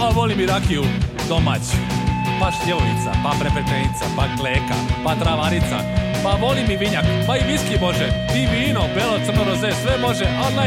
a volim i rakiju domaću. Pa šljivovica, pa prepečenica, pa kleka, pa travarica, pa volim i vinjak, pa i viski može, i vino, belo, crno, roze, sve može, ali